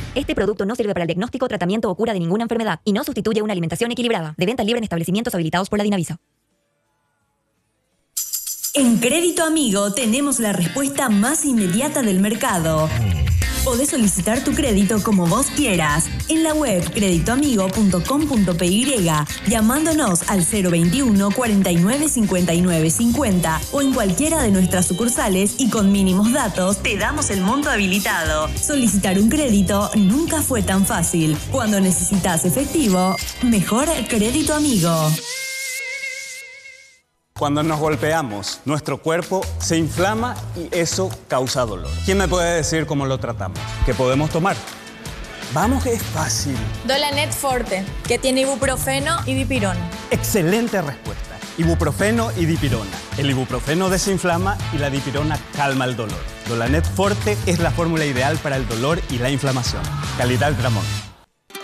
Este producto no sirve para el diagnóstico, tratamiento o cura de ninguna enfermedad y no sustituye una alimentación equilibrada. De venta libre en establecimientos habilitados por la Dinavisa. En Crédito Amigo tenemos la respuesta más inmediata del mercado. Podés solicitar tu crédito como vos quieras en la web creditoamigo.com.py, llamándonos al 021 49 59 50 o en cualquiera de nuestras sucursales y con mínimos datos te damos el monto habilitado. Solicitar un crédito nunca fue tan fácil. Cuando necesitas efectivo, mejor Crédito Amigo. Cuando nos golpeamos, nuestro cuerpo se inflama y eso causa dolor. ¿Quién me puede decir cómo lo tratamos? ¿Qué podemos tomar? Vamos que es fácil. Dolanet Forte, que tiene ibuprofeno y dipirona. Excelente respuesta. Ibuprofeno y dipirona. El ibuprofeno desinflama y la dipirona calma el dolor. Dolanet Forte es la fórmula ideal para el dolor y la inflamación. Calidad Gramont.